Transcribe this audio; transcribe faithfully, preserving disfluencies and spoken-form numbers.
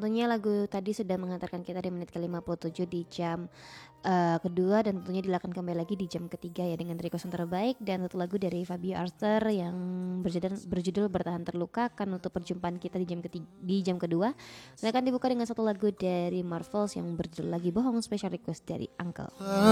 tentunya lagu tadi sudah mengantarkan kita di menit ke lima puluh tujuh di jam uh, kedua, dan tentunya dilakukan kembali lagi di jam ketiga ya dengan request yang terbaik dan satu lagu dari Fabio Arthur yang berjudul, berjudul Bertahan Terluka. Kan untuk perjumpaan kita di jam ketiga, di jam kedua akan dibuka dengan satu lagu dari Marvels yang berjudul Lagi Bohong, special request dari Uncle.